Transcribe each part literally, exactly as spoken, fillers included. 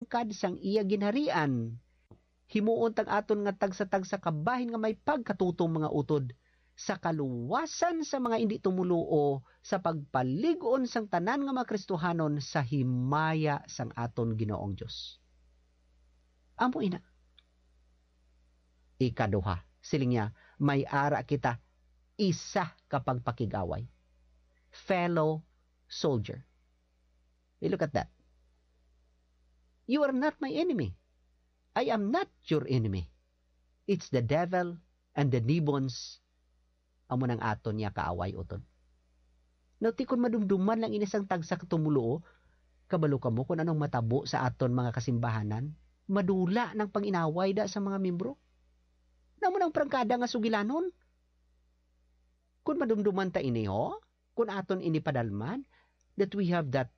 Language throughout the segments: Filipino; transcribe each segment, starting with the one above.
pagtangkad sang iya ginharian. Himuon tag aton nga tagsa-tagsa kabahin nga may pagkatutong mga utod sa kaluwasan sa mga hindi tumuluo sa pagpalig-on sang tanan nga mga Kristohanon sa himaya sang aton Ginoong Dios. Amo ina. Ikaduha, siling niya, may ara kita isa kapag pakigaway. Fellow soldier. You look at that. You are not my enemy. I am not your enemy. It's the devil and the demons amo nang aton niya kaaway uton. No, ti kun madumduman lang inisang tagsa tumuluo, kabalo ka mo kung anong matabo sa aton mga kasimbahanan, madula ng panginaway da sa mga membro. Namo nang prangkada nga sugilanon. Kun madumduman ta ini ho, kun aton ini padalman, that we have that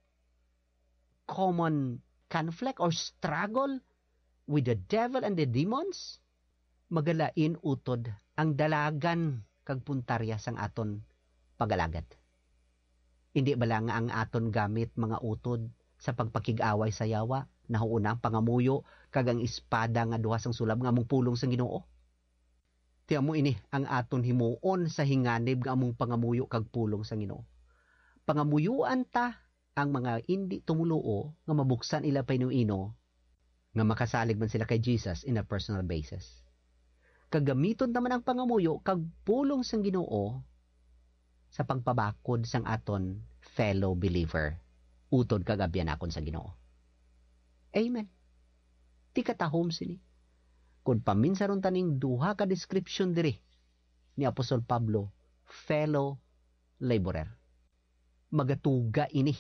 common conflict or struggle with the devil and the demons, magalain utod ang dalagan kag puntarya sang aton pagalagad. Hindi bala nga ang aton gamit mga utod sa pagpakig-away sa yawa, nahuuna ang pangamuyo kag ang espada nga duha sang sulab nga among pulong sang Ginoo. Tiyan mo ini ang aton himuon sa hinganib nga among pangamuyo kag pulong sang Ginoo. Pangamuyuan ta ang mga hindi tumuluo nga mabuksan ila painuino nga makasalig man sila kay Jesus in a personal basis. Kagamiton naman ang pangamuyo kag pulong sang Ginoo sa pagpabakod sang aton fellow believer utod kag abyanakon sa Ginoo. Amen. Ti katahom sini. Kun paminsaron taning duha ka description diri ni Apostol Pablo, fellow laborer. Magatuga ini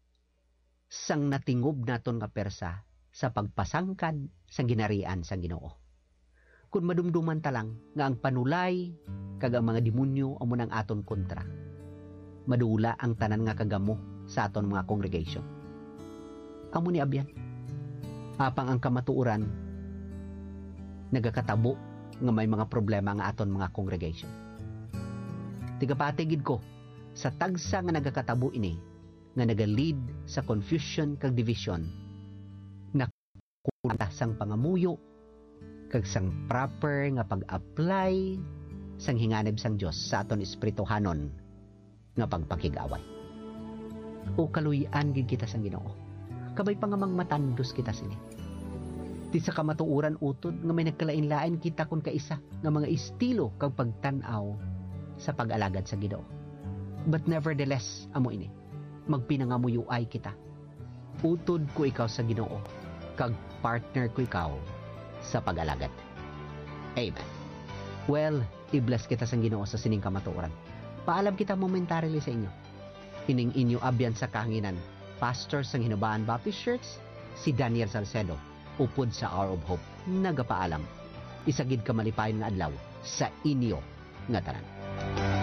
sang natingob naton nga persa sa pagpasangkad sa ginarian sa Ginoo. Kung madumduman ta lang nga ang panulay kag ang mga demonyo amo nang aton kontra, madula ang tanan nga kagamo sa aton mga congregation. Amo ni abyan. Apang ang kamatuoran nagakatabo nga may mga problema nga aton mga congregation. Tigapatigid ko sa tagsa nga nagakatabo ini nga naga-lead sa confusion kag division na kunta sang pangamuyo kag sang proper nga pag-apply sang hinganib sang Dios sa aton espirituhanon nga pagpakig-away. O kaluy-an gid kita sang Ginoo. Kabay pa nga mangmatandos kita sini. Ti sa kamatuoran utod nga may nagkalain-lain kita kun kaisa nga mga estilo kag pagtan-aw sa pag-alagad sa Ginoo. But nevertheless, amo ini, magpinangamuyuay kita. Utod ko ikaw sa Ginoo, kag partner ko ikaw sa pag-alagad. Amen. Well, i-bless kita sa Ginoo sa sining kamatuoran. Paalam kita momentarily sa inyo. Ining inyo abyan sa kahanginan, pastor sang Hinubaan Baptist Church, si Daniel Salcedo, upod sa Hour of Hope, nagapaalam. Isagid ka malipayon nga adlaw sa inyo nga tanan.